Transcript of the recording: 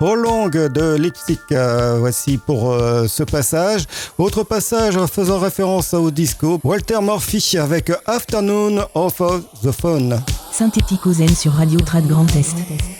Long de Lipstick. Voici pour ce passage. Autre passage faisant référence au disco. Walter Murphy avec Afternoon of the Phone. Synthétique aux Zen sur Radio Trad Grand Est.